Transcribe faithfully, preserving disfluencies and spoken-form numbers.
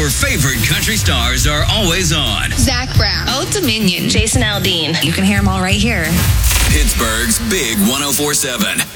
Your favorite country stars are always on. Zach Brown, Old Dominion, Jason Aldean. You can hear them all right here. Pittsburgh's Big one oh four seven.